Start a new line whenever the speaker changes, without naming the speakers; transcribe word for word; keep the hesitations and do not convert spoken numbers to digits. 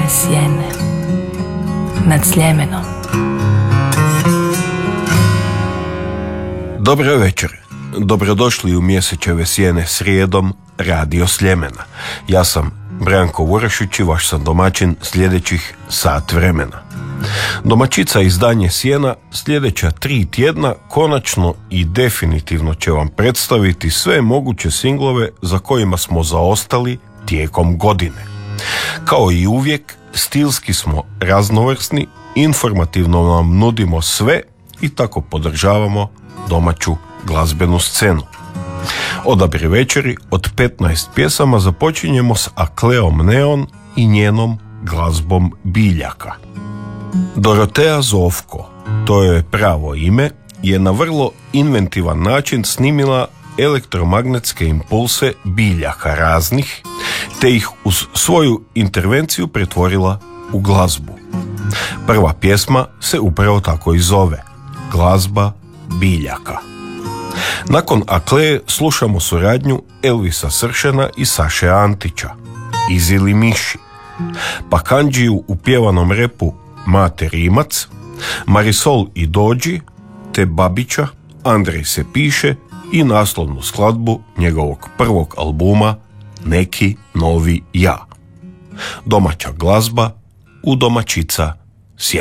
crvene sjene nad Sljemenom.
Dobar večer. Dobrodošli u Mjesečeve sjene srijedom Radio Sljemena. Ja sam Branko Vurašić i vaš sam domaćin sljedećih sat vremena. Domaćica izdanje Sjena sljedeća tri tjedna konačno i definitivno će vam predstaviti sve moguće singlove za kojima smo zaostali tijekom godine. Kao i uvijek, stilski smo raznovrsni, informativno vam nudimo sve i tako podržavamo domaću glazbenu scenu. Odabir večeri od petnaest pjesama započinjemo s Akleom Neon i njenom glazbom Biljaka. Dorotea Zovko, to je pravo ime, je na vrlo inventivan način snimila elektromagnetske impulse biljaka raznih, te ih uz svoju intervenciju pretvorila u glazbu. Prva pjesma se upravo tako i zove, Glazba Biljaka. Nakon Akle slušamo suradnju Elvisa Sršena i Saše Antića, Izili Miši, pa Kandžiju u pjevanom repu Mate Rimac, Marisol i Dođi, te Babića, Andrej se piše i naslovnu skladbu njegovog prvog albuma Neki novi ja. Domaća glazba u Domaćica